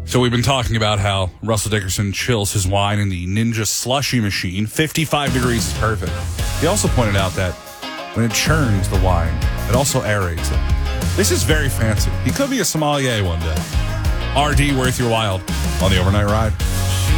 So we've been talking about how Russell Dickerson chills his wine in the Ninja slushy machine. 55 degrees is perfect. He also pointed out that when it churns the wine, it also aerates it. This is very fancy. He could be a sommelier one day. RD, worth your while on the Overnight Ride.